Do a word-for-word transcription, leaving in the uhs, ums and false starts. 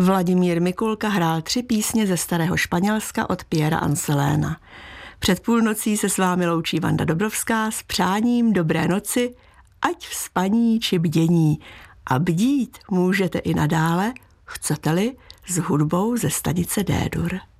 Vladimír Mikulka hrál tři písně ze starého Španělska od Piera Anseléna. Před půlnocí se s vámi loučí Vanda Dobrovská s přáním dobré noci, ať v spaní či bdění. A bdít můžete i nadále, chcete-li, s hudbou ze stanice D-dur.